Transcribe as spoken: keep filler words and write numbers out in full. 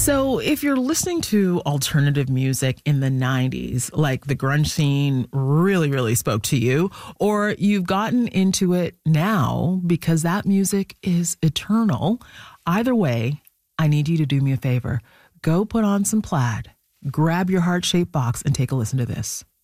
So if you're listening to alternative music in the nineties, like the grunge scene really, really spoke to you, or you've gotten into it now because that music is eternal, either way, I need you to do me a favor. Go put on some Plaid, grab your heart-shaped box, and take a listen to this.